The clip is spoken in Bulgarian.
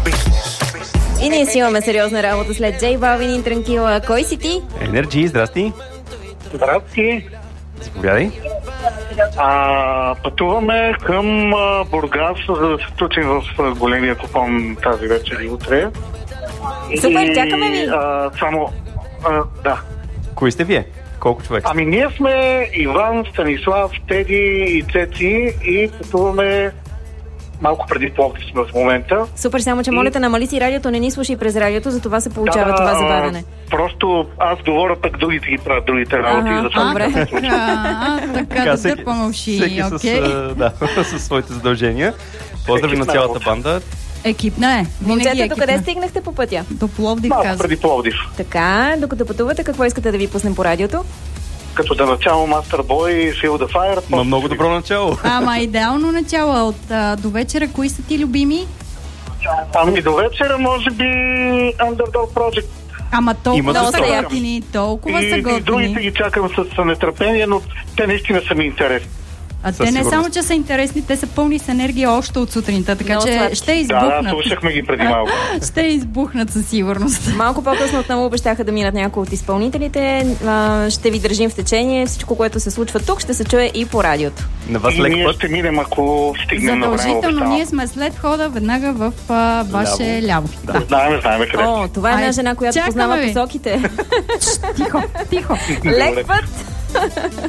И ние си имаме сериозна работа след Джей Балвин и Транкила. Кой си ти? Енерджи, здрасти. Здрасти. Заповядай. Пътуваме към Бургас, за да се включим в големия купон тази вечер и утре. Супер, чакаме ви. Да. Кои сте вие? Колко човека? Ние сме Иван, Станислав, Теди и Цеци и пътуваме малко преди Пловдив сме в момента. Супер, само че моля те, намали си радиото, не ни слушай през радиото, за това се получава това забавяне. Просто аз говоря, пък другите ги правят другите работи. Така да помълши. Всеки със своите задължения. Поздрави на цялата банда. Екипна е. Момчета, до къде стигнахте по пътя? До Пловдив, малко преди Пловдив. Така, докато пътувате, какво искате да ви пуснем по радиото? Като да начало Master Boy и Feel the Fire. Много добро начало. Идеално начало. До вечера, кои са ти любими? До вечера, може би Underdog Project. Толкова са готини. Толкова са готини. И другите ги чакам с нетърпение, но те наистина са ми интересни. Те не само, че са интересни, те са пълни с енергия още от сутринта, така че ще избухнат. Да, слушахме ги преди малко. Ще избухнат със сигурност. Малко по-късно отново обещаха да минат някои от изпълнителите. Ще ви държим в течение. Всичко, което се случва тук, ще се чуе и по радиото. На вас лек ние ще минем, ако стигнем на време. Задължително, ние сме след хода веднага в ваше ляво. Да. Знаем къде. Това е една жена, която познава посоките. Тихо. Лек път!